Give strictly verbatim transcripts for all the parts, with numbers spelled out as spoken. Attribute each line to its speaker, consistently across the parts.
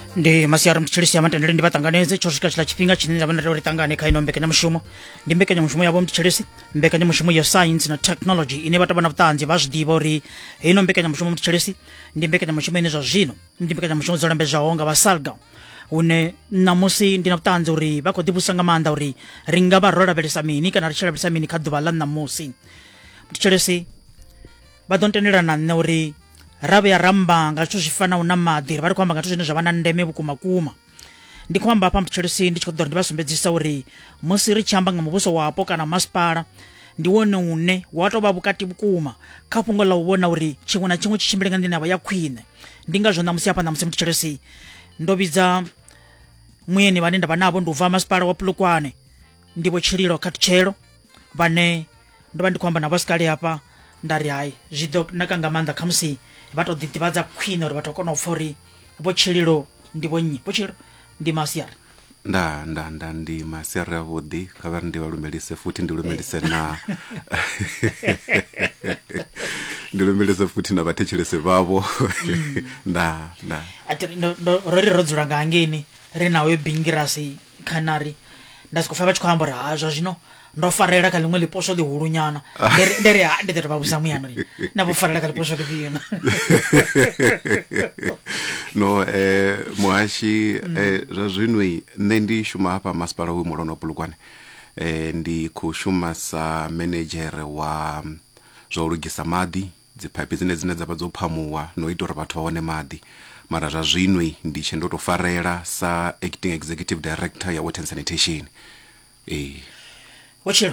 Speaker 1: ndi masiari mtchilisi ya matendere ndi batanganeze choshika chila chipinga chinenza bana lori tangane kaino mbekanya mushumo ndi mbekanya mushumo yabo mtchilisi mbekanya mushumo ya science na technology ine bata bana butanzi bazdiba ori ino mbekanya mushumo mtchilisi ndi mbekanya mushumo ine za jino ndi mbekanya mushumo zolambe jaonga basalga une namusi ndi nabutanzi uri bako dibusanga manda uri ringa barola belesa mini kana richela belesa mini kadubala namusi mtchilisi badontenera na uri rabe ya rambanga cho chifana una madiri bari kwamba ngato zvinhu zvavana ndeme bukuma kuma ndi kwamba apa mtchilisi ndi chikodoro ndibasombedzisa uri musiri chamba ngamubuso wapo kana maspara ndiwone une watoba bukati bukuma kapungo la ubona uri chimwe na chimwe chichimbilenga ndi nabo yakhwine ndinga zvo namusi apa namusi mtchilisi ndobidza mwene vanenda vanavo nduva maspara wa Pulukwane ndipo chililo katuchelo vane ndoba ndikwamba nabo sikali apa ndari hai zvido nakanga manda khamusi vato didibadza khwino uri vatokona ufori vo chililo ndivo nyi vo chililo ndi masiyari
Speaker 2: nda nda nda ndi masiyari avudi kavari ndi valumelise futhi ndilumelise na ndilumelise futhi na vatechelese vavo nda nda
Speaker 1: ati ndo rori rodzula ngangeni renawe bingirasi kanari ndasikufa vachikuambura hazvo zvino ndofarira kalimwe liposho lihulunyana ndere handete vabusa muyana navofarira kaliposho liviyona
Speaker 2: no eh muhashi eh zvazvinoi nne ndishuma apa masipala wemulono Pulukwane eh ndi kushuma sa manager wa zvaurugisa madi dzipipe dzine dzine dzapa dzophamuwa noita uri vathu vaone madi mara zvazvinoi ndiche ndotofarira sa acting executive director ya water and sanitation eh
Speaker 1: Wachiro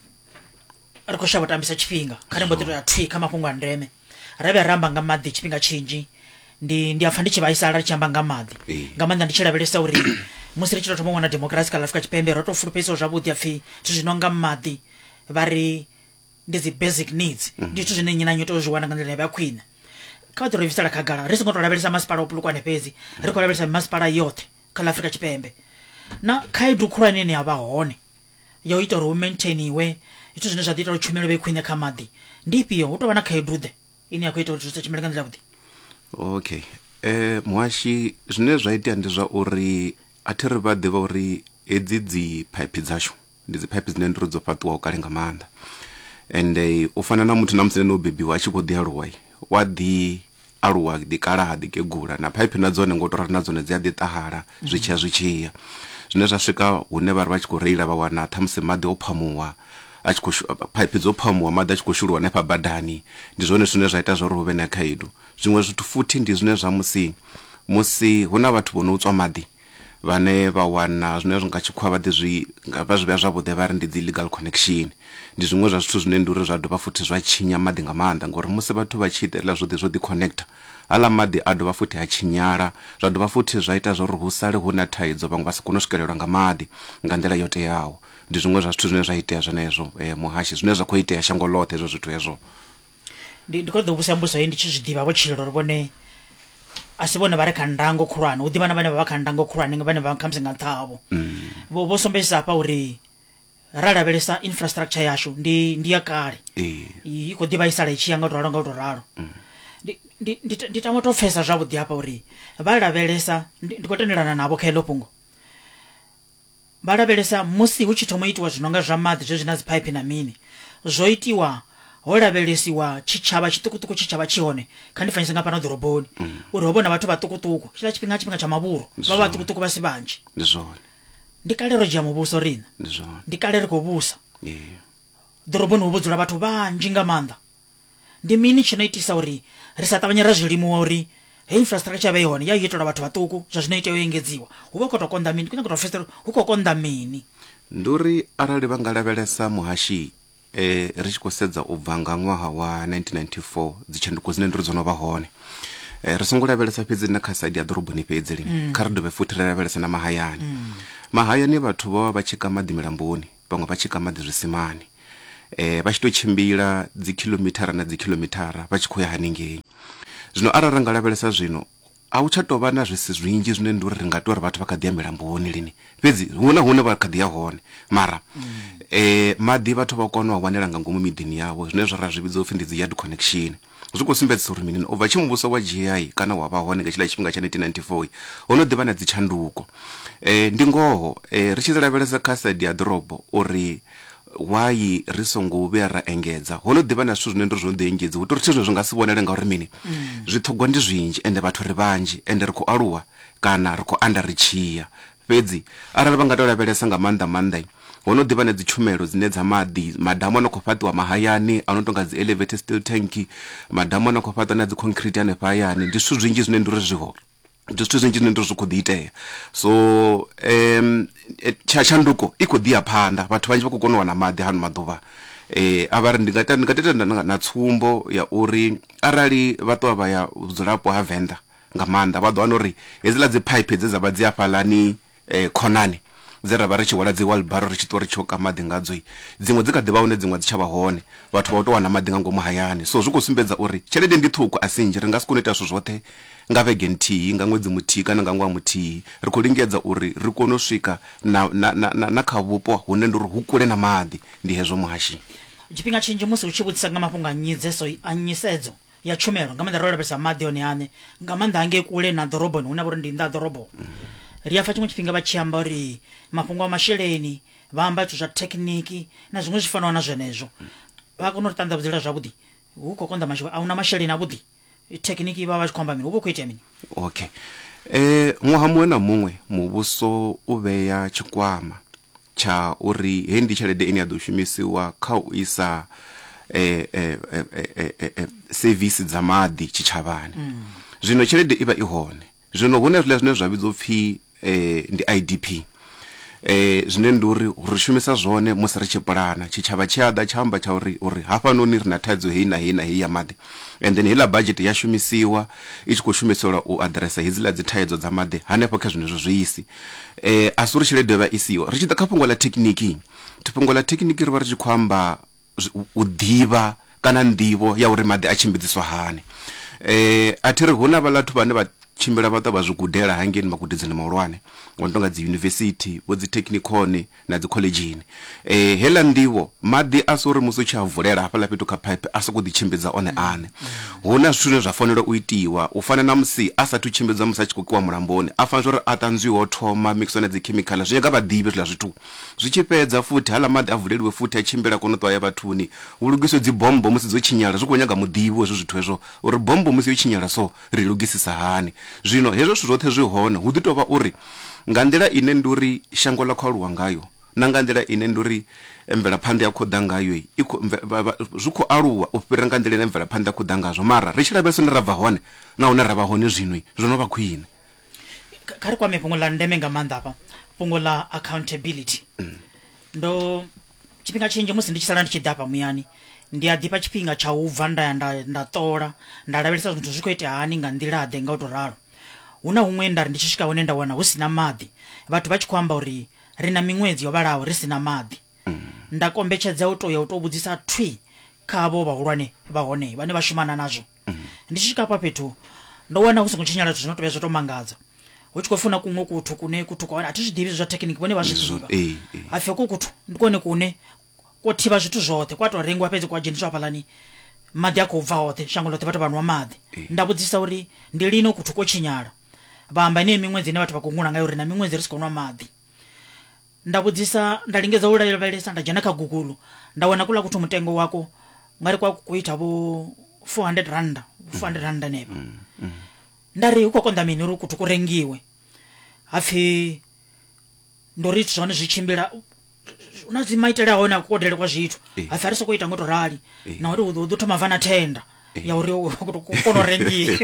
Speaker 1: arikosha batambisa chipinga kare mbotero ya twi kama pungwa ndeme arabe ramba ngamadhi chipinga chinji ndi ndi afandi chivaisala chamba ngamadhi ngamanda ndichira belesa uri musiri chiro tomwe na democracy kala Afrika chipembe roto furupeso zvabuti afi tuzvinonga madhi vari ndizi basic needs ndicho zvine nyina nyoto zviwana ngandela yakwina kato revisala kagara risingoto rabelesa maspara opulukwane pezi riko rabelesa maspara yote kala Afrika chipembe na kaidu kurane ne abahone yo ito ro maintainiwe ito zvine zvadita ro chumelo bekwine kamadi ndipiyo utovana kaidude ini yakuita ro chumelo kanzila kuti
Speaker 2: okay eh mwashi zvine zvaita ndi zva uri atiri vadeva uri edzidzi pipe dzasho ndidzi pipe dzine ndiro dzofatiwa ukalenga manda and uh, ufana na muthu namsene no baby wachi ko dialuwa wadi aluwa dikala hadi kegula na pipe nadzone ngotora nadzone dzia ditahara zwichia zwichia zvine zvasvika hune vari vachikoreila vawana thamuse madhi ophamuwa pipe dzophamuwa madhi achikoshulwa nepabadhani ndizvone zvine zvaita zvauri huve nekaidu zvimwe zvithu futhi ndi zvine zvamusi musi huna vathu vonotswa madhi vane vawana zvine zvingachikwa vadhi zvi ngapa zviya zvavode vari ndidzi illegal connection ndi zvimwe zva zvithu zvine nduri zvadopa futhi zvachinya madhi ngamanda ngori musi vathu vachiitela zvode zvodi connecta ala madhi adova futhi achinyara zvadopa futhi zvaita zvauri husale huna thaidzo vamwe vasikunosvikelelwa ngamadhi ngandela yote yawo ndi zvimwe zva zvithu zvine zvaitea zvenezvo eh muhashi zvine zvakoitea shango lote izvo zvithu ezvo
Speaker 1: ndi ndikoda kusambusa hindi chizvidiva vochililo rivone asibona vari kandango khulwane udivana vane vakandango khulwane ngavane vakamse ngantavo vo vosombesa pa uri ralavelesa infrastructure yasho ndi ndi yakale
Speaker 2: eh
Speaker 1: iko diva isala ichiyanga to ranga to ralo ndi ndi tamoto fesa zvavudi apa uri valavelesa ndikotenderana navo khelo pungo valavelesa musi uchitomoitwa zvinonga zvamadhi zvezvinazi pipe na mini zoitiwa holavelesiwa chichava chitukutuku chichava chione kandifanyisa ngapana doroboni uri wabona vathu vatukutuku chila chipinga chipinga cha maburo vava vatukutuku vasi vanji
Speaker 2: ndizvona
Speaker 1: ndikalero jia mubuso rina
Speaker 2: ndizvona
Speaker 1: ndikalero kubusa
Speaker 2: eh
Speaker 1: doroboni ubudzula vathu vanji ngamanda ndi mini chinoitisa uri risatavanyira zvilimuwa uri infrastructure veione yaitola vathu vatuku zvazvinoita yoengedziwa uvakotokonda mini kunyanga kutofesera ukokonda mini
Speaker 2: nduri arali vangalavelesa muhashi eh richikosedza ubva nga ṅwaha wa nineteen ninety-four dzichenduko dzine ndiri dzonova hone eh risongolavelesa fhedzi na kha side ya doroboni fhedzi lini kha ri dove futhi lavelesa na mahayani mahayani vathu vha vachika madhi milamboni vamwe vachika madhi zvisimani eh vachitochimbila dzi kilometara na dzi kilometara vachikoya haningei zvino arali ngalavelesa zvino auchatova na zvisi zwinji zvine nduri ringatora vathu vakadhiya milamboni lini fhedzi huna hune vakadhiya hone mara eh madhi vathu vakona wawanela nga ngomu midini yavo zvine zvara zvibidza upfi ndidzi yard connection zwi khou sumbedzisa uri mini ubva tshi muvhuso wa G I kana wa vha hone nga tshila tshifhinga tsha nineteen ninety-four ho no ḓivha na dzi tshanduko eh ndi ngoho eh ri tshi lavhelesa kha side ya ḓorobo uri why ri songo vhuya ra engedza ho no ḓivha na zwithu zwine ndo zwo ḓi engedza hu tori zwithu zwi nga si vhonele nga uri mini zwi ṱhogwa ndi zwinzhi ende vhathu ri vhanzhi ende ri khou aluwa kana ri khou anda ri tshiya fhedzi arali vha nga to lavhelesa nga maanḓa maanḓa ho no ḓivha na dzi tshumelo dzine dza maḓi madamu ano khou fhaṱiwa mahayani ano tonga dzi elevated steel tank madamu ano khou fhaṱwa na dzi concrete hanefha hayani ndi zwithu zwinzhi zwine ndi uri zwiho ndi zwithu zwinzhi zwine ndi zwi khou ḓi itea so um tsha tshanduko i khou ḓi ya phanḓa vhathu vhanzhi vha khou kona u wana maḓi hano maḓuvha eh a vha ri ndi nga ndi nga tenda na tsumbo ya uri arali vha ṱwa vha ya vhudzulapo ha Venḓa nga maanḓa vha ḓo wana uri hedziḽa dzi pipe dze dza vha dzi afhaḽani eh khonani dze ra vha ri tshi wala dzi wheelbarrow ri tshi tori tsho ka maḓi ngadzo dziṅwe dzi kha ḓivha hone dziṅwe dzi tshavha hone vhathu vha u to wana maḓi nga ngomu hayani so zwi khou sumbedza uri tshelede ndi ṱhukhu a sinzhi ri nga si kone u ita zwithu zwoṱhe nga vhege nthihi nga ṅwedzi muthihi kana nga ṅwaha muthihi ri khou lingedza uri ri kone u swika na na na, na kha vhupo hune ndi uri hu kule na maḓi ndi hezwo muhashi
Speaker 1: tshifhinga tshinzhi musi u tshi vhudzisa nga mafhungo a nyisedzo a nyisedzo ya tshumelo nga maanḓa ro lavhelesa maḓi one ane nga maanḓa angei kule na ḓoroboni hune vha uri ndi nnḓa ḓorobo ri afa tshiṅwe tshifhinga vha tshi amba uri mafhungo a masheleni vha amba zwithu zwa thekhiniki na zwiṅwe zwi fanaho na zwenezwo vha kona u ri ṱanḓavudzela zwavhuḓi hu khou konḓa masheleni a huna masheleni avhuḓi thekhiniki vha vha tshi khou amba mini hu vha khou itea mini
Speaker 2: okay eh ṅwaha muṅwe na muṅwe muvhuso u vhea tshikwama cha uri hei ndi tshelede ine ya ḓo shumisiwa kha u isa eh eh eh service dza maḓi tshitshavhani zwino tshelede i vha i hone zwino hune zwiḽa zwine zwa vhidzwa upfhi eh ndi I D P eh zwine ndi uri ri shumisa zwone musi ri tshi pulana tshitshavha tshi ada tsha amba tsha uri uri hafhanoni ri na thaidzo hei na hei na hei ya maḓi and then hela budget ya shumisiwa i tshi khou shumiselwa u addressa hedziḽa dzi thaidzo dza maḓi hanefho kha zwine zwo zwi isi eh asuri tshelede vha isiwa ri tshi ḓa kha fhungo ḽa thekhiniki fhungo ḽa thekhiniki ri vha ri tshi khou amba u ḓivha kana nḓivho ya uri maḓi a tshimbidziswa hani eh athi ri huna vhaḽathu vhane vha tshimbila vha ṱavha zwi gudela hangeni magudedzini mahulwane ngo tonga dzi university vho dzi technicon na dzi collegeini eh hela nḓivho maḓi a sori musi u tshi a vulela hafha la fhethu kha pipe a soko ḓi tshimbidza one ane huna zwithu zwine zwa fanela u itiwa u fana na musi a sathu tshimbidza musi a tshi khou kiwa mulamboni a fanela uri a ṱanzwiwe thoma mixwa na dzi chemical zwi nga vha ḓivhe zwi zwithu zwi tshi fhedza futhi hala maḓi a vuleliwe futhi a tshimbila kona ṱwa ya vhathuni hu lugiswe dzi bombo musi dzo tshinyala zwi khou nyaga muḓivho hezwo zwithu hezwo uri bombo musi yo tshinyala so ri lugisisa hani zwino hezwo zwithu zwoṱhe zwi hone hu ḓi tovha uri nga nḓila ine ndi uri shango ḽa khou aluwa ngayo na nga nḓila ine ndi uri mvelaphanḓa ya khou ḓa ngayo zwi khou aluwa u fhira nga nḓila ine mvelaphanḓa ya khou ḓa ngazwo mara ri tshi lavhelesa hune ra bva hone na hune ra vha hone zwino zwo no vha khwine
Speaker 1: kha ri kwame fhungo ḽa ndeme nga maanḓa hafha fhungo ḽa accountability ndo tshifhinga tshinzhi musi ndi tshi sala ndi tshi ḓa hafha muyani ndi a ḓifha tshifhinga tsha u bva nda ya nda nda ṱola nda lavhelesa zwithu zwi khou itea hani nga nḓila ḓe nga u to ralo huna huṅwe nda ri ndi tshi swika hune nda wana hu sina maḓi vhathu vha tshi khou amba uri ri na miṅwedzi yo vhalaho ri sina maḓi nda kombetshedza u to ya u to vhudzisa thwi kha avho vhahulwane vha hone vhane vha shumana nazwo ndi tshi swika hafha fhethu ndo wana hu songo tshinyala zwithu zwino tovha zwo to mangadza hu tshi khou funa kuṅwe kuthu kune kuthu kwa athi zwi ḓivhi zwa thekhiniki vhone vha zwi ḓivha hafha ku kuthu ndi kone kune ko thivha zwithu zwoṱhe kwa to rengwa fhedzi kwa dzheniswa hafhaḽani maḓi a khou bva hoṱhe shango ḽoṱhe vhathu vhanwa maḓi nda vhudzisa uri ndi lini kuthu ko tshinyala vha amba ine miṅwedzi ine vhathu vha khou ngula ngayo uri na miṅwedzi ri si khou nwa maḓi nda vhudzisa nda lingedza u lavhelesa nda dzhena kha Google nda wana kula kuthu mutengo wako ngari kwa kuita vho four hundred rand four hundred rand neba nda ri uko konda mini uri kuthu ku rengiwe hapfi ndo ri zwone zwi tshimbila una dzi maitele a hone kodele kwa zwithu hapfi ari soko ita ngoto rali na uri u ḓo thoma vana tenda ya uri u kono rengi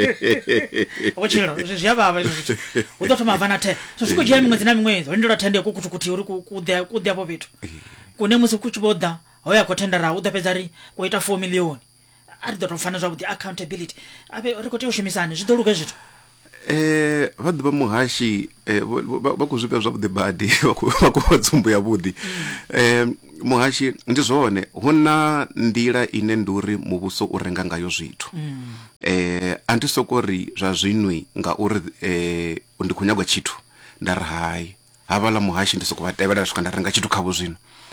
Speaker 1: o tshilo zwi ya baba zwithu u ḓo thoma vana tenda so swiko dzhia miṅwedzi na miṅwedzi uri ndo tenda ku kuthu kuthi uri ku ḓe ku ḓe hapo fhethu kune musi ku tshi boḓa ho ya ko tendera u ḓo fhedza ri ko ita four million ari ḓo to fana zwavhuḓi accountability abe ri khou tea u shumisana zwi ḓo luga zwithu
Speaker 2: eh vha ḓivha muhashi vha khou zwika zwavhuḓi badi vha khou tsumbo ya vhuḓi eh muhashi ndi zwone huna nḓila ine ndi uri muvhuso u renga ngayo zwithu eh anti sokori zwa zwinwi nga uri eh ndi khou nyagwa tshithu nda ri hai havhala muhashi ndi soko vha tevhela swika nda renga tshithu khavho zwino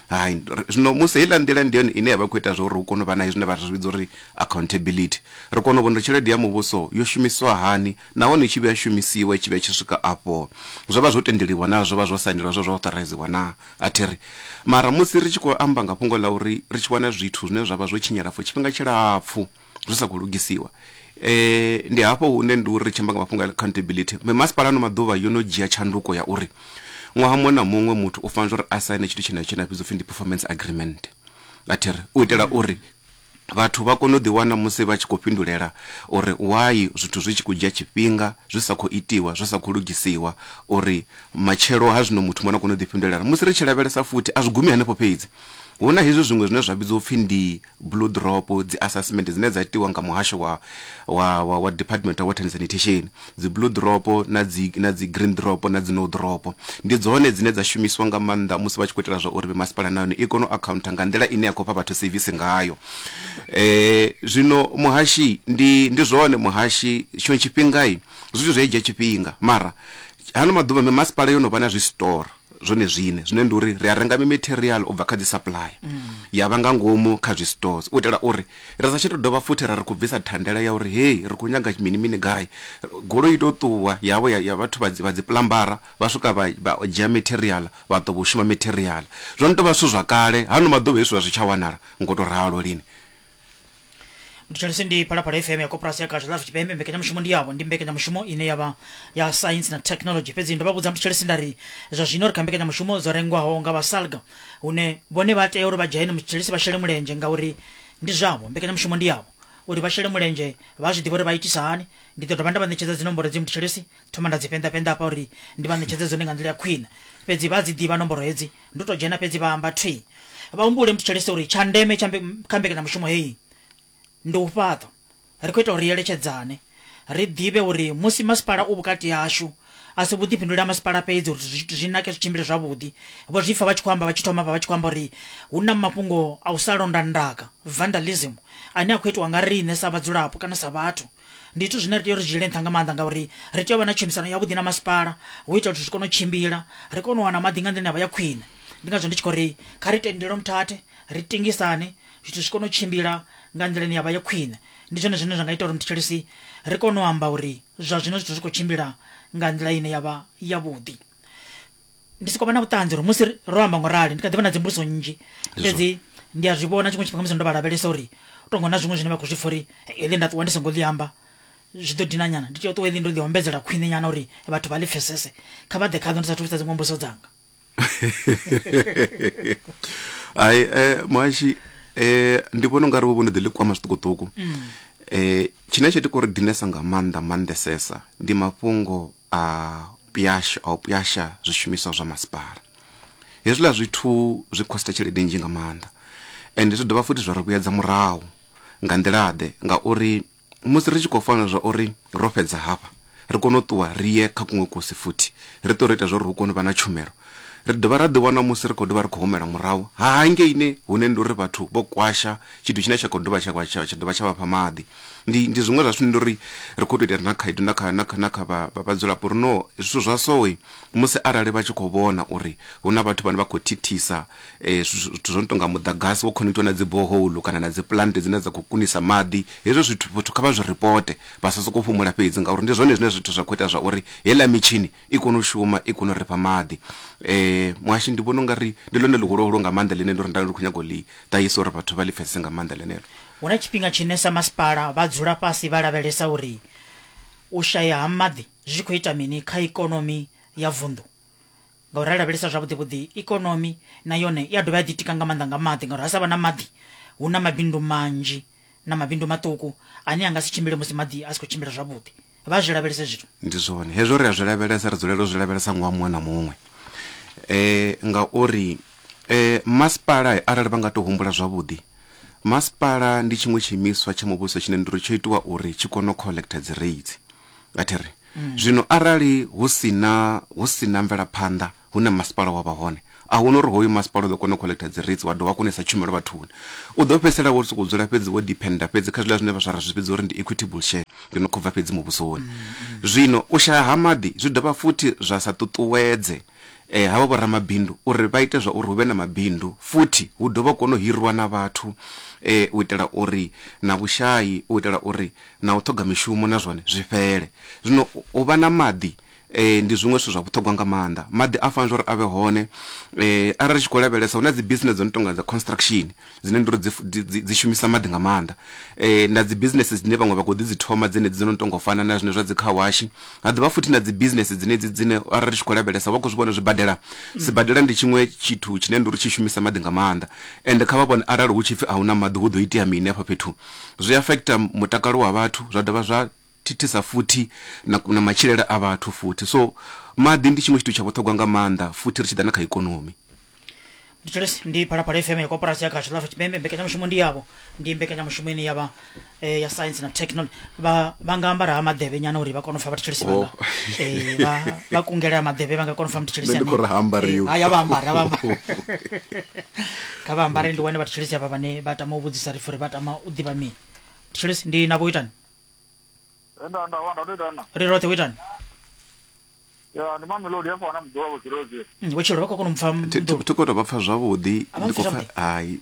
Speaker 2: hai zwino musi heiḽa nḓila ndi yone ine ya vha khou ita zwa uri hu kone u vha na zwine vha zwi vhidza uri accountability, ri kone u vhona tshelede ya muvhuso yo shumisiwa hani nahone i tshi vhuya shumisiwa i tshi vhuya tshi swika afho zwo vha zwo tendeliwa na zwo vha zwo sainelwa zwo zwo authoriziwa na athiri. Mara musi ri tshi khou amba nga fhungo ḽa uri ri tshi wana zwithu zwine zwa vha zwo tshinyala for tshifhinga tshilapfu zwi sa khou lugisiwa, eh ndi hafho hune ndi uri ri tshi amba nga mafhungo a accountability, masipala ano maḓuvha yo no dzhia tshanduko ya uri ṅwaha muṅwe na muṅwe muthu u fanela uri a saine tshithu tshine tshine vhidzwa upfi ndi performance agreement athiri, u itela uri vhathu vha kone u ḓi wana musi vha tshi khou fhindulela uri why zwithu zwi tshi khou dzhia tshifhinga zwi sa khou itiwa zwi sa khou lugisiwa, uri matshelo ha zwino muthu muṅwe na kone u ḓi fhindulela. Musi ri tshi lavhelesa futhi a zwi gumi hanefho fhedzi, hu na hezwi zwiṅwe zwine zwa vhidzwa upfi ndi blue drop, dzi assessment dzine dza itiwa nga muhasho wa wa wa, wa Department of Water and Sanitation, dzi blue drop na dzi na dzi green drop na dzi no drop, ndi dzone dzine dza shumiswa nga maanḓa musi vha tshi khou itela zwa uri masipala nayo i kone u accounta nga nḓila ine ya khou fha vhathu service ngayo. Eh zwino muhashi ndi ndi zwone muhashi tshiṅwe tshifhinga i zwithu zwa dzhia tshifhinga, mara hano maḓuvha me masipala yo no vha na zwi store zwone zwine zwine ndi uri ri a renga mi material ubva kha dzi supply mm. ya vha nga ngomu kha zwi stores u itela uri ri sa tshi to dovha futhi ra ri khou bvisa thandela ya uri hey ri khou nyaga mini mini gai goloi ito ṱuwa yavho ya vhathu vha dzi vha dzi plumbera vha swika vha dzhia material vha ḓo shuma material zwo no tovha zwithu zwa kale hano maḓuvha hezwi zwi tsha wanala ngo to ralo lini.
Speaker 1: Mtshali ndi Phalaphala F M ya Koporasi ya Kazha Life Tshipembe mbekanyamushumo ndi yavho ndi mbekanyamushumo ine yavha ya science na technology. Fhedzi ndo vha vhudza mtshali ndari zwa zwino ri kha mbekanyamushumo dzo rengwaho nga vha Salga une vhone vha tea uri vha dzhene mtshali vha shele mulenje ngauri ndi zwavho mbekanyamushumo ndi yavho uri vha shele mulenje vha zwi ḓivha uri vha itisa hani. Ndi ḓo dovha nda vha ṋetshedza dzi nomboro dzi mtshali thoma nda dzi penda penda hafha uri ndi vha ṋetshedza dzone nga nḓila ya khwine. Fhedzi vha dzi ḓivha nomboro hedzi ndo to dzhena fhedzi vha amba thwi vha humbule mtshali uri tsha ndeme tsha mbekanyamushumo heyi ndi u fhaṱa ri khou ita uri eletshedzane ri ḓivhe uri musi masipala u vhukati hashu a si vhuḓifhinduleli ha masipala fhedzi uri zwithu zwi nake zwi tshimbile zwavhuḓi vho zwi pfa vha tshi khou amba vha tshi thoma vha tshi khou amba uri hu na mafhungo a u sa londa ndaka vandalism ane a khou itiwa nga riṋe sa vhadzulapo kana sa vhathu. Ndi zwithu zwine ri tea uri zwi dzhiele nṱha nga maanḓa ngauri ri tea u vha na tshumisano yavhuḓi na masipala hu ita uri zwi kone u tshimbila ri kone u wana maḓi nga nḓila ya vha ya khwine. Ndi ngazwo ndi tshi khou ri kha ri tendele muthathe ri tingisane zwithu zwi kone u tshimbila nga nḓilani ya vha ya khwine. Ndi zwone zwine zwa nga ita uri mutshilisi ri kone u amba uri zwa zwino zwithu zwi khou tshimbila nga nḓila ine ya vha yavhuḓi. Ndi siko vha na vhuṱanzi uri musi ro amba ngo rali ndi kha ḓi vha na dzimbudziso nnzhi fhedzi ndi a zwi vhona tshiṅwe tshifhinga musi ndo vha lavhelesa uri u tongo na zwiṅwe zwine vha khou zwi pfa uri heḽi nda ṱuwa ndi songo ḽi amba zwi ḓo dina nyana ndi tea u ṱuwa heḽi ndo ḽi ombedzela khwine nyana uri vhathu vha ḽi pfesese kha vha ḓe khaḓo ndi sathu vhisa dziṅwe mbudziso dzanga.
Speaker 2: ai eh mwashi eh ndi vhona ungari vho vhone ḓi ḽi kwama zwiṱukuṱuku eh tshine tshe tikho ri dinesa nga maanḓa maanḓesesa ndi mafhungo a piyasha a piyasha zwishumiswa zwa masipala. Hezwiḽa zwithu zwi khosta tshelede nnzhi nga maanḓa and zwi dovha futhi zwa ri vhuyedza murahu nga nḓilaḓe ngauri musi ri tshi khou fanela zwa uri ro fhedza hafha ri kone u ṱuwa ri ye kha kuṅwe kusi futhi ri ṱo ri ita zwa uri hu kone u vha na tshumelo ri dovha ra ḓi wana musi ri khou dovha ri khou humela murahu hangeine hune ndi uri vhathu vho kwasha tshithu tshine tsha khou dovha tsha tsha dovha tsha vha pha maḓi. Ndi ndi zwiṅwe zwa zwithu ndi uri ri khou tou ita na khaedu na kha na kha na kha vhadzulapo uri no zwithu zwa sowe musi arali vha tshi khou vhona uri hu na vhathu vhane vha khou thithisa zwithu zwo no tonga muḓagasi wo khonekitwa na dzi borehole kana na dzi plant dzine dza khou kunisa maḓi hezwo zwithu vhathu kha vha zwi ripote vha sa sokou fhumula fhedzi ngauri ndi zwone zwine zwithu zwa khou ita zwa uri heiḽa mitshini i kone u shuma i kone u ri fha maḓi. Eh mwashi ndi vhona ungari ndi ḽone ḽihuluhulu nga maanḓa ḽine ndo ri nda ndi khou nyaga u ḽi ṱahisa uri vhathu vha ḽi pfesese nga maanḓa ḽenelo.
Speaker 1: Hu na tshifhinga tshine sa masipala vha dzula fhasi vha lavhelesa uri u shaya ha maḓi zwi khou ita mini kha ikonomi ya vunḓu ngauri ra lavhelesa zwavhuḓi vhuḓi ikonomi na yone i a dovha ya ḓitika nga maanḓa nga maḓi ngauri ha sa vha na maḓi hu na mabindu manzhi na mabindu maṱuku ane a nga si tshimbile musi maḓi a si khou tshimbila zwavhuḓi vha zwi lavhelesa zwithu. Ndi
Speaker 2: zwone hezwo ri a zwi lavhelesa ri dzulela u zwi lavhelesa ṅwaha muṅwe na muṅwe eh ngauri eh masipala arali vha nga to humbula zwavhuḓi masipala ndi tshiṅwe tshiimiswa tsha muvhuso tshine ndi ri tsho itiwa uri tshi kone u collecta dzi rates athiri zwino arali hu sina hu sina mvelaphanḓa hune masipala wa vha hone a hu no ri hoyu masipala ḓo kona u collecta dzi rates wa dovha konesa tshumelo vhathuni u ḓo fhedzisela wo sokou dzula fhedzi wo dependa fhedzi kha zwiḽa zwine vha zwa zwi vhidza uri ndi equitable share ndi no khou bva fhedzi muvhusoni. Zwino u shaya ha maḓi zwi dovha futhi zwa sa ṱuṱuwedze eh hava vhoramabindu uri vha ite zwa uri hu vhe na mabindu futhi hu dovha kona u hiriwa na vhathu eh u itela uri na vhushayi u itela uri na u ṱhoga mishumo na zwone zwi fhele. Zwino u vha na maḓi eh ndi zwiṅwe zwithu zwa vhuṱhogwa nga maanḓa. Maḓi a fanela uri avhe hone eh arali tshi khou lavhelesa hu na dzi business dzo no tonga dza construction dzine ndi uri dzi dzi shumisa maḓi nga maanḓa eh na dzi businesses dzine vhaṅwe vha khou ḓi dzi thoma dzine dzi no tonga u fana na zwine zwa dzi car wash. Ha ḓivha futhi na dzi business dzine dzine arali tshi khou lavhelesa vha khou zwi vhona zwibadela sibadela ndi tshiṅwe tshithu tshine ndi uri tshi shumisa maḓi nga maanḓa ende kha vha vhone arali hu tshi pfi a huna maḓi hu ḓo itea mini afha fhethu. Zwi affecta mutakalo wa vhathu zwa dovha zwa thithisa futhi na, na matshilele a vhathu futhi. So maḓi ndi tshiṅwe tshithu tsha vhuṱhogwa nga maanḓa futhi ri tshi ḓa na kha ikonomi.
Speaker 1: Mthelesi ndi Phalaphala F M ya koporasi ya Kasha Lafha Tshipembe. Mbekanyamushumo ndi yavho ndi mbekanyamushumo ine yavha eh, ya science na technology. Vha vha nga ambara ha maḓevhe nyana uri vha kone u fa vhathelesi vhanga eh vha vha kungela maḓevhe vha nga kone u fa mthelesi
Speaker 2: ndi khou ambariwa
Speaker 1: haya vha ambara vha ambara ka vha ambara ndi wane vhathelesi avha vhane vha tama u vhudzisa ri for vha tama u ḓivha mini. Mthelesi ndi na vhuitani
Speaker 3: enda anda wanda ndidana
Speaker 1: ri rote uitani
Speaker 3: ya ni Mamelodi hapo na mdoa wa Kirozi
Speaker 1: mm wachilo wako kono mfamu
Speaker 2: tuko to bapfa zwavhuḓi ndi khou fa ai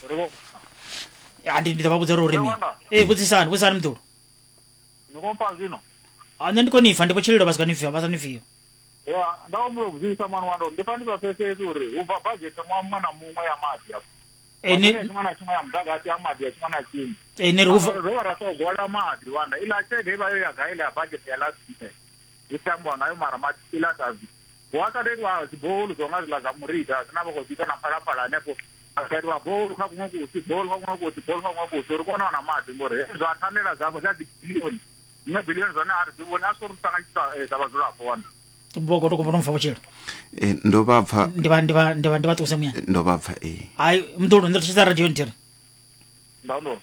Speaker 1: ya ndi ndi vhabudza ro remi eh vhudzisani vhudzisani mdulo
Speaker 3: nikompa zino
Speaker 1: ane ndiko nifa ndipo chililo basika nifa basa nifiyo
Speaker 3: ya ndawo mu vhudzisa mwana wando ndipani ba pese uri ubva budget mwa mwana mumwe ya mati hapo
Speaker 1: eh ni
Speaker 3: mwana chimwe ya mdagati ya mati ya chimwana chini
Speaker 1: eh ni ruva
Speaker 3: ro ra so gola mati wanda ila chege iba yo ya gaila budget ya last year isambo nayo mara mati ila tazi waka dedwa zibolu zonga zilaza murida sinabo ko bita na Phalaphala nepo akadwa bolu kha kungo kuti bolu kha kungo kuti bolu kha kungo kuti uri kona na mati ngore zwa thanela zabo za billion ne billion zona ari zibona so rutanganyisa za bazula fona
Speaker 1: boko to kubona mfa kuchilo
Speaker 2: eh ndo bapfa
Speaker 1: ndiba ndiba ndiba ndiba tuse muya
Speaker 2: ndo bapfa eh
Speaker 1: ai mdulo ndo tshisa radio ntira
Speaker 3: ndalo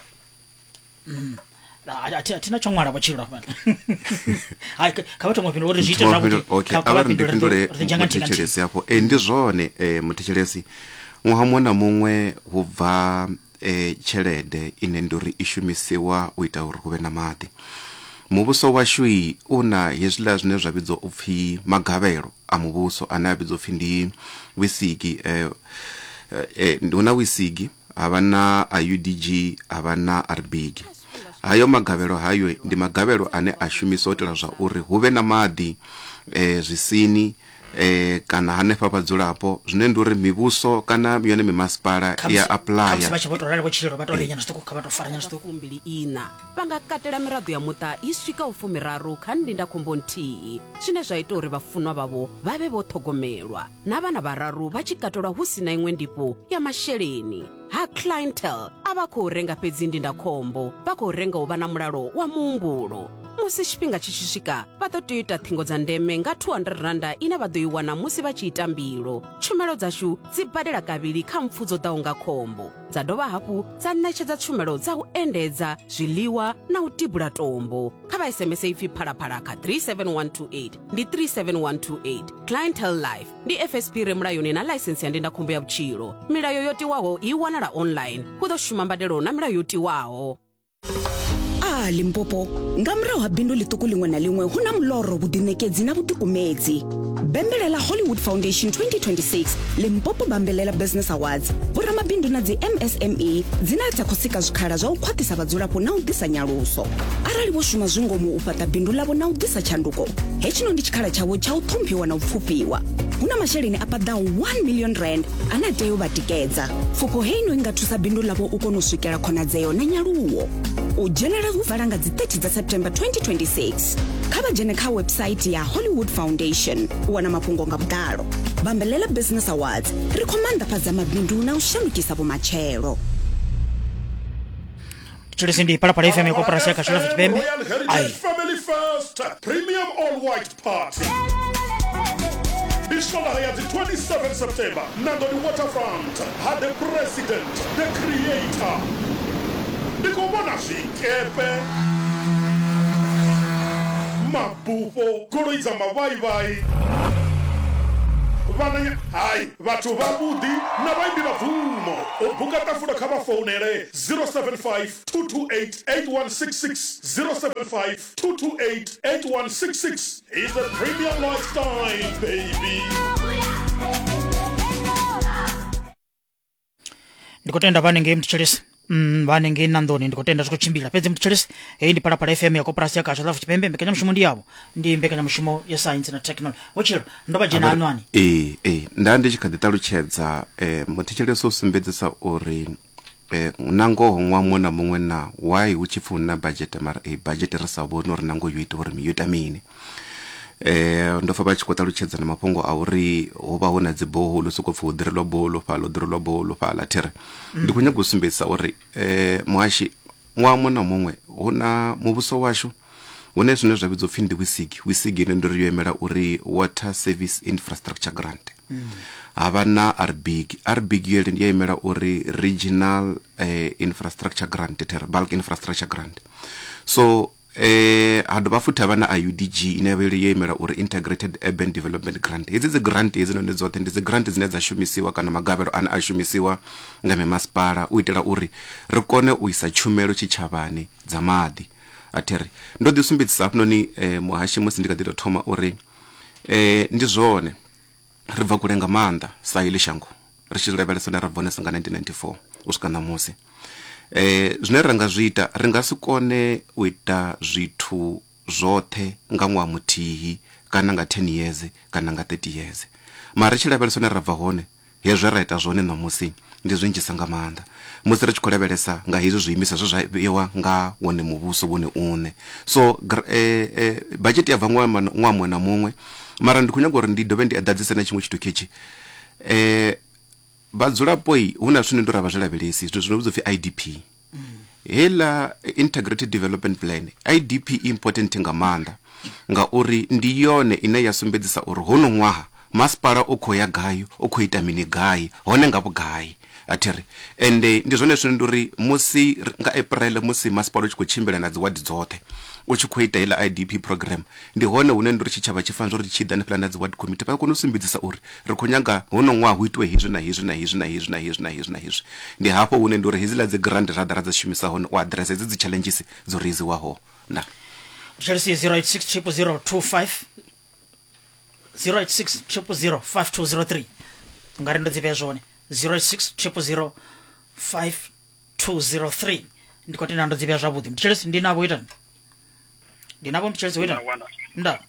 Speaker 1: mm ati atina chongwala bachilo bana hai kabato ngopinda uri zviite zvakuti
Speaker 2: okay abari ndipindule mutechelesi hapo eh ndi zwone eh mutechelesi ṅwaha muṅwe na muṅwe hu bva eh tshelede ine nduri ishumisiwa u ita uri kuvhe na maḓi. Muvhuso washu una hezwiḽa zwine zwa vhidzwa upfhi magavhelo a muvhuso ane a vhidzwa upfhi ndi wisigi eh eh ndi una wisigi havha na a U D G havha na R B G. Hayo magavhelo hayo ndi magavhelo ane a shumiswa u itela zwa uri hu vhe na maḓi eh zwisini eh kana hanefha vhadzulapo zwine ndi uri mivhuso kana yone mimasipala ya apply
Speaker 1: kha vha to rale vhutshilo vha to lenya sṱuku kha vha to fara nyana sṱuku
Speaker 4: mbili ina vanga katela miraḓo ya muṱa i swika u fumiraru kha ndindakhombo nthihi zwine zwa ita uri vhafunwa vhavho vha vhe vho ṱhogomelwa na vhana vhararu vha tshi katelwa hu si na iṅwe ndipo ya masheleni. Ha clientele a vha khou renga fhedzi ndindakhombo vha khou renga u vha na mulalo wa muhumbulo. Musi tshifhinga tshi tshi swika vha ḓo tea u ita ṱhingo dza ndeme nga two hundred randa ine vha ḓo i wana musi vha tshi ita mbilo. Tshumelo dzashu dzi badela kavhili kha mpfu dzo ḓaho nga khombo dza dovha hafhu dza ṋetshedza tshumelo dza u endedza zwiḽiwa na u tibula tombo. Kha vha S M S ipfhi Phalaphala kha three seven one two eight ndi three seven one two eight. Clientele Life ndi F S P re mulayoni na license ya ndindakhombo ya vhutshilo. Milayo yo tiwaho i wanala online hu ḓo shuma mbadelo na milayo yo tiwaho.
Speaker 5: Ah Limpopo nga murahu ha bindu ḽiṱuku ḽiṅwe na ḽiṅwe hu na muloro vhuḓiṋekedzi na vhuḓikumedzi. Bembelela Hollywood Foundation twenty twenty-six Limpopo Bambelela Business Awards vhoramabindu na dzi M S M E dzine dza khou sika zwikhala zwa u khwaṱhisa vhadzulapo na u ḓisa nyaluso. Arali vho shuma zwingomu u fhaṱa bindu ḽavho na u ḓisa tshanduko hetshinoni ndi tshikhala tshavho tsha u ṱhomphiwa na u pfufhiwa. Hu na masheleni a paḓaho one million rand ane a tea u vha tikedza. Pfufho heino i nga thusa bindu ḽavho u kona u swikela khonadzeo na nyaluwo. U dzhenela hu vala nga dzi thirty dza September twenty twenty-six. Kha vha dzhene kha website ya Hollywood Foundation u wana mafhungo nga vhuḓalo. Bambelela Business Awards ri khou maanḓafhadza mabindu na u shandukisa vhumatshelo.
Speaker 1: Mthelesi ndi Phalaphala F M ya koporasi ya Kasha Lafha Tshipembe.
Speaker 6: Ai Family First Premium All White Party Bishkala ya twenty-seventh September Nandoni Waterfront had the president, the creator ndikubona zvikepe mabufo goloi dza mavhaivhai vana hai vhathu vhavhudi na vhaimbi vabvumo u buka tafula kha vha founele zero seven five two two eight eight one six six zero seven five two two eight eight one six six is the premium lifestyle baby.
Speaker 1: Ndikotenda vanenge mtichelesi mm vanenge nandoni ndikotenda zvikuchimbira pedzi mtichelesi hei ndi parapara F M yako prasi yakacha lafu chipembe mbekanya mushumo ndi yavo ndi mbekanya mushumo ya science na technology wochero ndoba jena anwani
Speaker 2: eh eh ndandi chikaditaluchedza eh muticheleso usumbedzisa uri eh nango nwa mona mungwe na why uchifuna budget mara eh budget risabona uri nango yuita uri miyuta mini eh ndofa ba chikotaluchedza na mapongo a uri hoba hona dziboholo soko fudirelwa bolo falo direlwa bolo fala tere ndikunya kusumbedzisa uri eh mwashi nwa mona mungwe hona mubuso washu wone zwine zwa bidzo pfindi wisigi wisigi ine ndiri yoemela uri water service infrastructure grant mm. Havana R B G R B G yele yoemela uri regional eh, infrastructure grant ter bulk infrastructure grant so eh hado bafuthi havana I U D G ine vele yoemela uri integrated urban development grant hedzi dzi grant hedzi none dzote ndi dzi grant dzine dza shumisiwa kana magavhelo ana a shumisiwa nga masipala u itela uri ri kone u isa tshumelo tshitshavhani dza maḓi ateri ndo ḓi sumbedzisa hafhanoni eh, muhashi musi ndi kha ḓi tou thoma uri eh, ndi zwone ri bva kule nga maanḓa sa iḽi shango ri tshi lavhelesa na ri bvonesa nga nineteen ninety-four u swika ṋamusi eh, zwine ri nga zwi ita ri nga si kone u ita zwithu zwoṱhe nga ṅwaha muthihi kana nga ten years kana nga thirty years mara ri tshi lavhelesa na ri bva hone hezwi ra ita zwone ṋamusi ndi zwinzhisa nga maanḓa musi ri tshi khou lavhelesa nga hezwi zwiimiswa zwe zwa vheiwa nga wone muvhuso wone une so eh, eh, budget ya bva ṅwaha muṅwe na muṅwe mara ndi khou nyaga uri ndi dovhe ndi adzise na tshiṅwe tshithu ketshi eh, vhadzulapo hu na zwine ndo ra vha zwi lavhelesi zwithu zwino vhudzwa pfi I D P mm. Hela integrated development plan I D P important nga maanḓa ngauri ndi yone ine ya sumbedzisa uri hono ṅwaha masipala o khou ya gai o khou ita mini gai hone nga vhugai atiri ende ndi zwone zwine nduri musi nga April musi masipala u tshi khou tshimbila na dzi ward dzoṱhe u tshi khou ita ila I D P program ndi hone hune nduri tshitshavha tshi fanela uri tshi ḓa na na dzi ward committee pa kona u sumbedzisa uri ri khou nyaga hono ṅwaha hu itwe hezwi na hezwi na hezwi na hezwi na hezwi na hezwi na hezwi ndi hafho hune nduri hezwi la dzi grant ra dara dza shumisa hone u address dzi challenges dzo riziwaho na
Speaker 1: Chelsea zero eight six zero zero two five zero eight six zero zero five two zero three ngari ndo dzipea zwone zero eight six zero zero five two zero three ndikoti ndo dzipea zwavhuḓi mthelesi ndi navho itani ndi navho mthelesi itani nda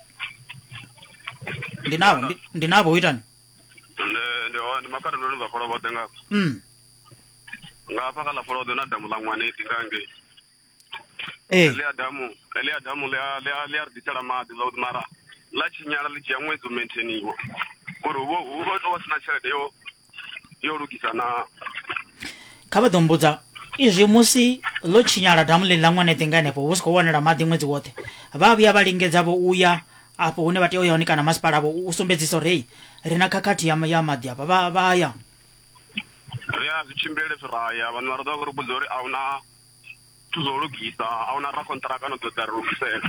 Speaker 1: ndi navho ndi navho itani
Speaker 7: ndi ndi makara ndo nga folo bote nga
Speaker 1: mm
Speaker 7: nga pa kala folo dona damu la ngwane tingange
Speaker 1: eh
Speaker 7: le adamu le adamu le le le arditala ma de load mara la chinyala li ya ṅwedzi maintainiwa uri wo wo to wasina tshelede yo yo lugisa na
Speaker 1: kha vha ḓo mbudza izwi musi ḽo tshinyala damu ḽi ḽa ṅwane tinganepo hu si khou wanala maḓi ṅwedzi woṱhe vha vhuya vha lingedza vho uya afho hune vha tea u ya hone kana masipala vho u sumbedzisa uri hei ri na khakhathi ya ya maḓi afha vha vha ya
Speaker 7: ri ya zwichimbele zwiraya vanhu vha ri ḓo ri vhudza uri a huna tuzolugisa a huna ra kontraka no ḓo ḓa ri lugisela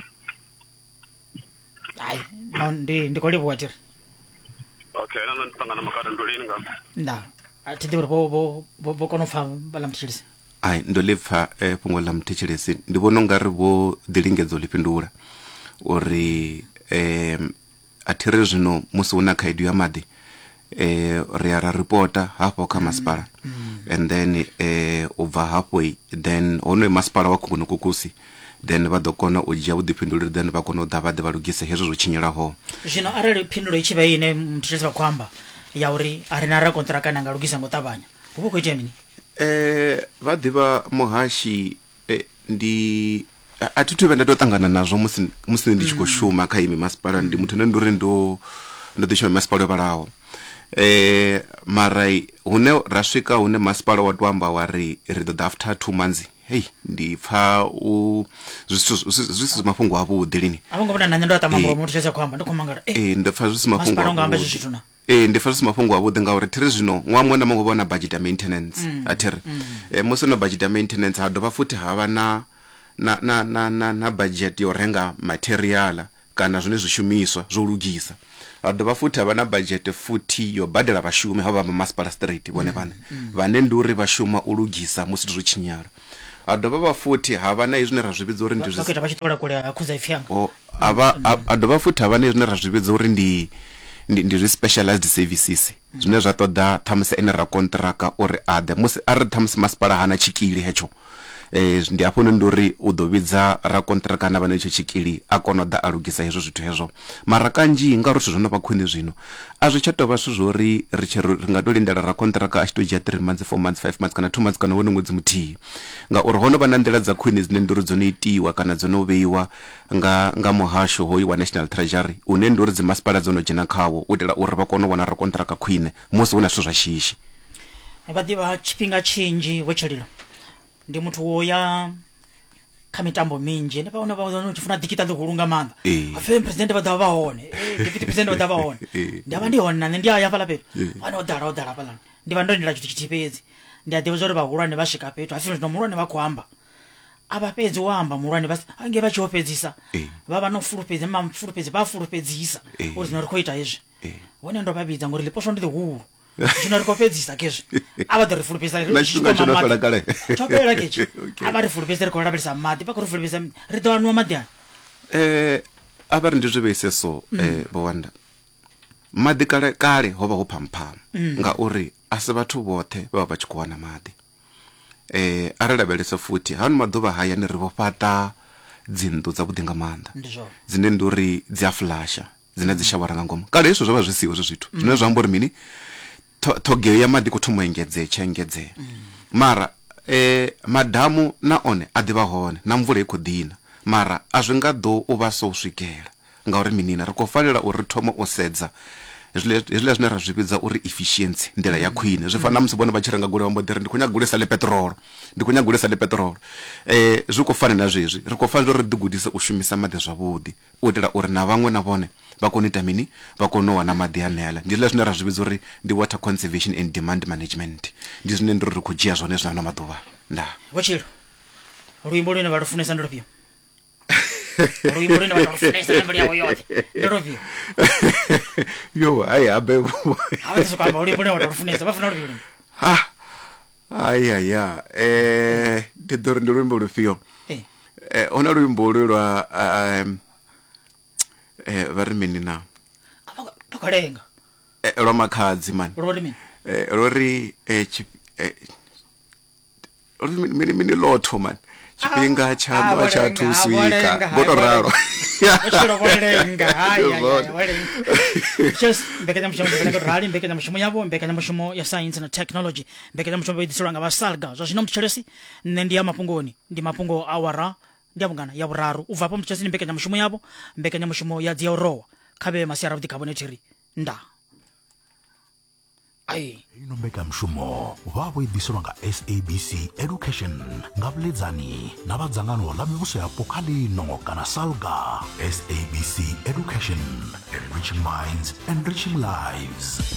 Speaker 1: ai no ndi ndi khou livhuwa tiri
Speaker 7: okay nana ndi ṱangana makara ndolini nga
Speaker 1: nda a thi ḓivhi uri vho vho vho kona u pfha vhala mthetshelesi
Speaker 2: ai ndo lepfa eh, fhungo ḽa mthetshelesi ndi vhona u nga ri vho ḓilingedzo ḽi fhindula uri eh, a thiri zwino musi hu na khaedu ya maḓi eh, ri ya ra ripota hafho kha masipala mm. and then eh, u bva hafho then honoyo masipala wa khungu kukusi then vha ḓo kona u dzhia vhuḓifhinduleli then vha kona u ḓa vha ḓe vha lugise hezwo zwo tshinyelaho
Speaker 1: zwino arali phindulo i tshi vha ine mthetshelesi vha khou amba ya uri a ri na ra kontraka na nga lugisa ngo ṱavhanya hu vha khou itea mini
Speaker 2: eh vha ḓivha muhashi eh, ndi a thi thu vha nda tou ṱangana nazwo musi musi ndi tshi khou shuma kha imi masipala ndi muthu ane ndi uri ndo ndo ḓi shuma masipala yo vhalaho eh mara hune ra swika hune masipala wa tou amba wa ri ri ḓo ḓa after two months hey ndi pfa u zwithu zwithu mafhungo a vhuḓi lini
Speaker 1: a vho ngo vhona na ndo ata mambo muthu tshesa khou amba ndo khou mangala
Speaker 2: eh ndo pfa zwithu mafhungo
Speaker 1: masipala ngo amba zwithu na
Speaker 2: eh ndi pfa zwithu mafhungo a vhuḓi ngauri thiri zwino ṅwaha muṅwe na muṅwe vhona budget ya maintenance
Speaker 1: mm.
Speaker 2: a thiri mm. eh musi no budget ya maintenance ha dovha futhi havha na na na na na na budget yo renga material kana zwone zwishumiswa zwo lugisa a dovha futhi havha na budget futhi yo badela vhashumi havha vha masipala street vhone vhane vhane ndi uri vha shuma u lugisa musi zwo tshinyala a dovha vha futhi havha na izwi ne ra zwi vhidza uri ndi zwi
Speaker 1: baketa vhachitola kule akhuza ifyanga
Speaker 2: o ava a dovha futhi havha na izwi ne ra zwi vhidza uri ndi ndi ndi zwi specialized services zwine zwa ṱoḓa ṱhamusi ene ra kontraka uri aḓe musi a ri ṱhamusi masipala hana tshikili hetsho eh ndi afho ndi uri u ḓo vhidza ra kontraka na vhane tsho tshikili a kona u ḓa a lugisa hezwo zwithu hezwo mara kanzhi nga ri zwithu zwono vha khwine zwino a zwi tsha tovha zwithu zwo ri ri tshi ri nga to lindela ra kontraka a tshi to dzhia three months four months five months kana two months kana wone ṅwedzi muthihi nga uri hono vha na nḓila dza khwine dzine ndi uri dzo no itiwa kana dzo no vheiwa nga nga muhasho hoyi wa National Treasury une ndi uri dzi masipala dzo no dzhena khawo u itela uri vha kone u wana ra kontraka khwine musi hu na zwithu zwa shishi
Speaker 1: vha ḓivha tshifhinga tshinzhi wetshelilo ndi muthu wo ya kha mitambo minzhi ne vhaona vha tshifuna dikita ḽihulu nga maanḓa afe president vha ḓa vha hone deputy president vha ḓa vha hone ndi vha ndi hone nane ndi aya fhala fhethu vhane o ḓala o ḓala fhala ndi vha ndo ndila tshithu tshithihi fhedzi ndi a ḓivha zwa uri vhahulwane vha swika fhethu afi zwino muhulwane vha khou amba a vha fhedzi u amba muhulwane vha ange vha tshi o fhedzisa vha vha no fulufhedzi ma fulufhedzi vha fulufhedzisa uri zwino ri khou ita hezwi wone ndo vha vhidza ngori ḽiposwo ndi ḽihulu zwino ri khou fhedzisa kezwi a vha ḓo ri fulufhedzisa tsho fhelela ketsho a vha ri fulufhedzisa ri khou lavhelesa maḓi vha khou ri fulufhedzisa ri ḓo anuwa maḓi ani
Speaker 2: eh a vha ri ndi zwi vheise so eh Bowanda maḓi kale kale ho vha ho phampham ngauri a si vhathu vhoṱhe vha vha tshi khou wana maḓi eh a ri lavhelesa futhi hanu maḓuvha haya ni ri vho fhaṱa dzinnḓu dza vhuḓi nga maanḓa dzine ndi uri dzi a flasha dzine dzi shawara nga ngomu kale hezwo zwa vha zwi siho zwi zwithu zwine zwa amba uri mini ṱhogeo ya maḓi khou thoma u engedzea tsha engedzea mara eh madamu na one a ḓivha hone na mvula i khou ḓina mara a zwi nga ḓo u vha so u swikela ngauri minina ri khou fanela uri ri thoma u sedza hezwiḽa zwine ra zwi vhidza uri efficiency nḓila ya khwine zwi fana na musi vhone vha tshi renga goloi vha mbo ḓi ri ndi khou nyaga gulesa ḽe petrolo ndi khou nyaga gulesa ḽe petrolo eh zwi khou fana na zwezwi ri khou fanela uri ri ḓi gudise u shumisa maḓi zwavhuḓi u itela uri na vhaṅwe na vhone vha kone u ita mini vha kone u wana maḓi aneaḽa ndi zwiḽa zwine ra zwi vhidza uri ndi water conservation and demand management ndi zwine ndi ri khou dzhia zwone zwino na maḓuvha nda
Speaker 1: Wachilo luimbo lune vha lufunesa ndi lufhio luimbo lune vha lufunesa na mbili yawo yoṱhe ndi lufhio
Speaker 2: yo ai abe
Speaker 1: ha vha tsokamba luimbo lune vha lufunesa vha funa lufhio
Speaker 2: ha ai ai ya eh ndi ḓo ri ndi luimbo lufhio eh ona luimbo lwa eh vha ri mini na
Speaker 1: tokalenga
Speaker 2: eh lwa makhadzi man
Speaker 1: lwa mini
Speaker 2: eh lori eh mini mini lotho man chipinga cha ndo cha tuswika goto raro
Speaker 1: Wachilo volenga hai hai volenga just mbekanya mushomo mbekanya rali mbekanya mushomo yabo mbekanya mushomo ya science na technology mbekanya mushomo bidisira nga basalga zwa zwino mtchelesi nne ndi ya mapungoni ndi mapungo awara ndi abungana ya buraru ubva hapo mtchelesi mbekanya mushomo yabo mbekanya mushomo ya dzi rowa khabe masiara vudi carbonatory nda ai
Speaker 8: ino mbeka mshumo vavo idisirwa nga S A B C Education nga vuledzani na vadzangano la mivuso ya pokalino kana salga S A B C Education, enriching minds, enriching lives.